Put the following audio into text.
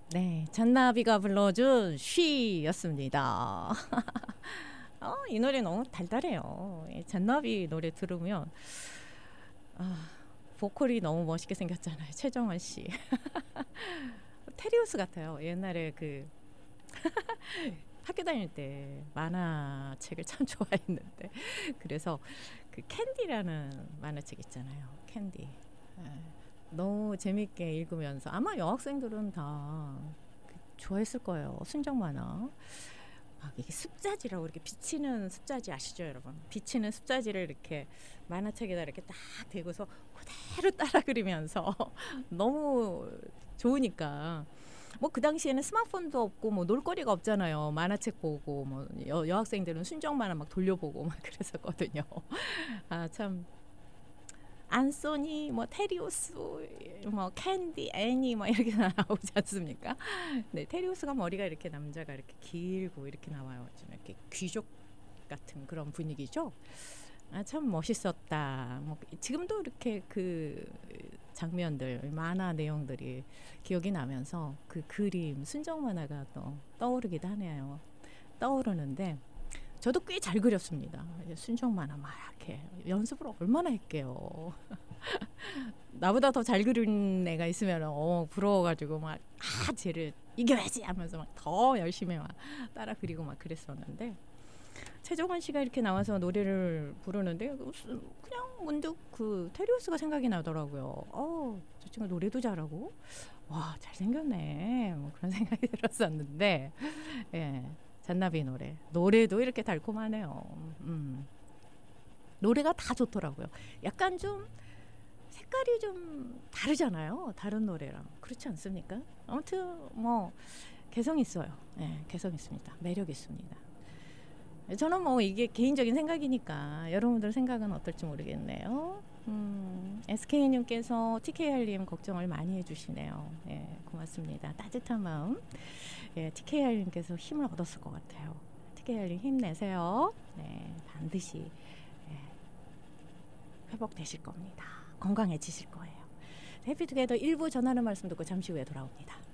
네, 잔나비가 불러준 쉬였습니다. 이 노래 너무 달달해요. 잔나비 노래 들으면 보컬이 너무 멋있게 생겼잖아요. 최정원 씨. 테리우스 같아요. 옛날에 그 학교 다닐 때 만화책을 참 좋아했는데 그래서 그 캔디라는 만화책 있잖아요. 캔디. 너무 재밌게 읽으면서 아마 여학생들은 다 좋아했을 거예요. 순정 만화. 이게 습자지라고 이렇게 비치는 습자지 아시죠, 여러분? 비치는 습자지를 이렇게 만화책에다 이렇게 딱 대고서 그대로 따라 그리면서 너무 좋으니까. 뭐 그 당시에는 스마트폰도 없고 뭐 놀거리가 없잖아요. 만화책 보고 뭐 여학생들은 순정 만화 막 돌려보고 막 그랬었거든요. 참. 안소니, 뭐 테리우스, 뭐 캔디, 애니 뭐 이렇게 나오지 않습니까? 네, 테리우스가 머리가 이렇게 남자가 이렇게 길고 이렇게 나와요. 좀 이렇게 귀족 같은 그런 분위기죠. 참 멋있었다. 뭐 지금도 이렇게 그 장면들, 만화 내용들이 기억이 나면서 그 그림, 순정 만화가 또 떠오르기도 하네요. 떠오르는데. 저도 꽤 잘 그렸습니다. 순정 만화 막 이렇게 연습을 얼마나 했게요. 나보다 더 잘 그린 애가 있으면 부러워가지고 막 쟤를 이겨야지 하면서 막 더 열심히 막 따라 그리고 막 그랬었는데 최정원 씨가 이렇게 나와서 노래를 부르는데 그냥 문득 그 테리우스가 생각이 나더라고요. 저 친구 노래도 잘하고 와 잘생겼네 뭐 그런 생각이 들었었는데 예. 잔나비 노래도 이렇게 달콤하네요. 노래가 다 좋더라고요. 약간 좀 색깔이 좀 다르잖아요. 다른 노래랑 그렇지 않습니까? 아무튼 뭐 개성 있어요. 네, 개성 있습니다. 매력 있습니다. 저는 뭐 이게 개인적인 생각이니까 여러분들 생각은 어떨지 모르겠네요. SK님께서 TKR님 걱정을 많이 해주시네요. 예, 고맙습니다. 따뜻한 마음. 예, TKR님께서 힘을 얻었을 것 같아요. TKR님 힘내세요. 네, 반드시 회복되실 겁니다. 건강해지실 거예요. 해피투게더 1부 전하는 말씀 듣고 잠시 후에 돌아옵니다.